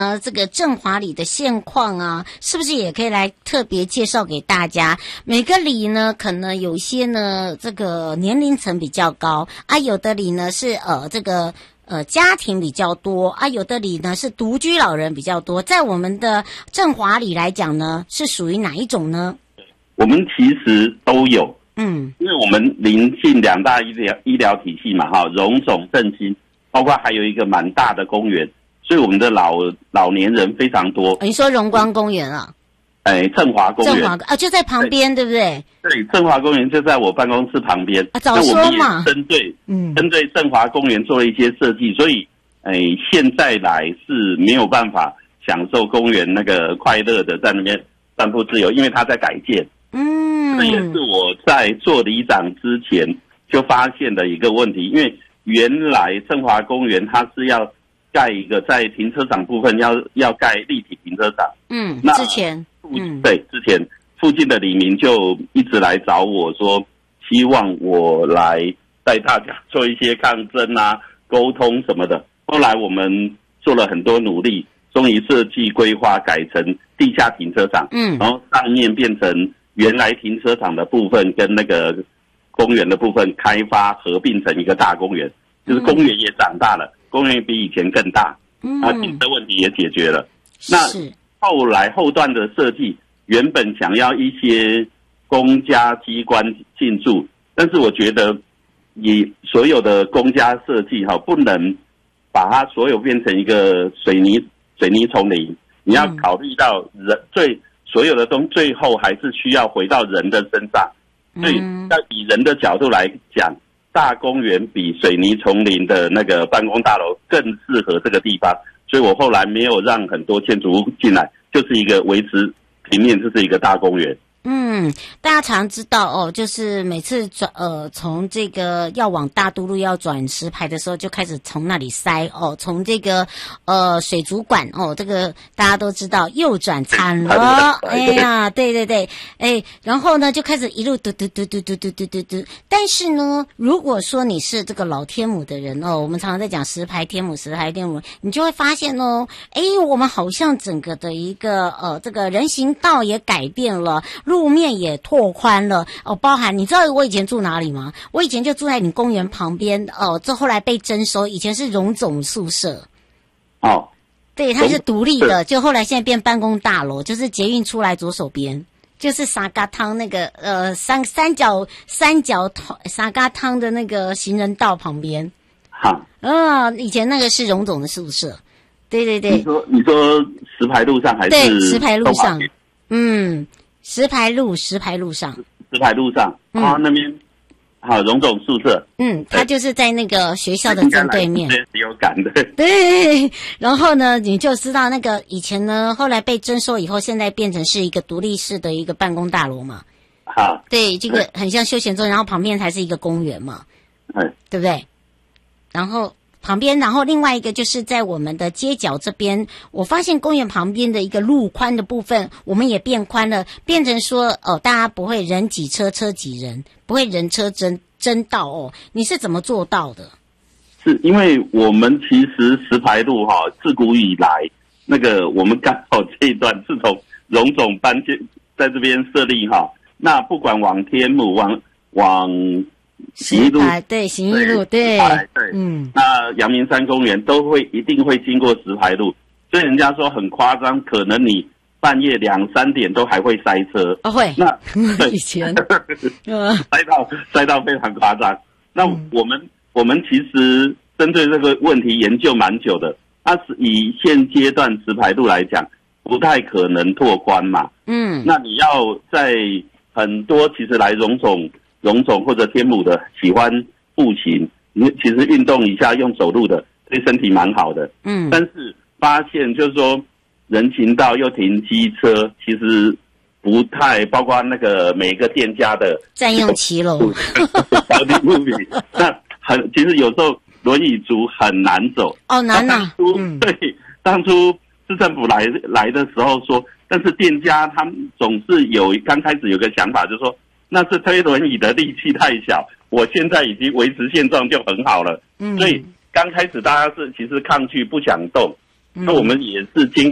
这个振华里的现况啊，是不是也可以来特别介绍给大家？每个里呢，可能有些呢，这个年龄层比较高啊，有的里呢是这个家庭比较多啊，有的里呢是独居老人比较多。在我们的振华里来讲呢，是属于哪一种呢？ 我们其实都有，因为我们邻近两大医疗体系嘛，荣总、振兴，包括还有一个蛮大的公园。所以我们的老年人非常多。 你说荣光公园啊？ 振华公园。 振华啊，就在旁边，对不对？ 对，振华公园就在我办公室旁边。 啊，早说嘛。 针对振华公园做了一些设计，所以现在来是没有办法享受公园那个快乐的在那边散步自由，因为它在改建。这也是我在做里长之前就发现的一个问题，因为原来振华公园它是要盖一个在停车场部分要盖立体停车场。那之前附近的里民就一直来找我说，希望我来带大家做一些抗争啊、沟通什么的。后来我们做了很多努力，终于设计规划改成地下停车场。然后上面变成原来停车场的部分跟那个公园的部分开发合并成一个大公园，就是公园也长大了。公园比以前更大，停车问题也解决了。那后段的设计，原本想要一些公家机关进驻，但是我觉得以所有的公家设计不能把它所有变成一个水泥丛林，你要考虑到所有的最后还是需要回到人的身上。所以以人的角度来讲，大公园比水泥丛林的那个办公大楼更适合这个地方，所以我后来没有让很多建筑物进来，就是一个维持平面，就是一个大公园。 大家常知道哦，就是每次从这个要往大都路要转石牌的时候，就开始从那里塞哦，从这个水族馆哦，这个大家都知道右转惨了，哎呀，对，然后呢就开始一路嘟。但是呢，如果说你是这个老天母的人哦，我们常常在讲石牌天母，你就会发现哦，我们好像整个的一个这个人行道也改变了。路面也拓宽了哦，包含你知道我以前住哪里吗？我以前就住在你公园旁边哦，这后来被征收，以前是荣总宿舍。对，它是独立的，就后来现在变办公大楼，就是捷运出来左手边，就是沙嘎汤那个三角沙嘎汤的那个行人道旁边。以前那个是荣总的宿舍。对。 你说石牌路上还是？ 对，石牌路上。石牌路上， 那边荣总宿舍， 他就是在那个学校的正对面， 有感的。 对，然后呢，你就知道那个以前呢，后来被征收以后，现在变成是一个独立式的一个办公大楼嘛。对，这个很像休闲中，然后旁边才是一个公园嘛，对不对？然后另外一个就是在我们的街角这边，我发现公园旁边的一个路宽的部分，我们也变宽了，变成说大家不会人挤车，车挤人，不会人车争道哦。你是怎么做到的？ 是因为我们其实石牌路自古以来，那个我们刚好这一段是从荣总搬在这边设立那不管往天母往行义路，对，行义路，对， 那阳明山公园一定会经过石牌路，所以人家说很夸张，可能你半夜2、3点都还会塞车。 会。 那以前塞到非常夸张。那我们其实针对这个问题研究蛮久的。那是以现阶段石牌路来讲，不太可能拓宽嘛。那你要在很多其实来荣总或者天母的喜欢步行，你其实运动一下用走路的对身体蛮好的。但是发现就是说人行道又停机车，其实不太包括那个每个店家的占用骑楼标的物品，那其实有时候轮椅族很难走。 难啊。 对，当初市政府来的时候说，但是店家他们总是刚开始有个想法，就是说那是推轮椅的力气太小，我现在已经维持现状就很好了。所以刚开始大家是其实抗拒不想动， 那我们也是经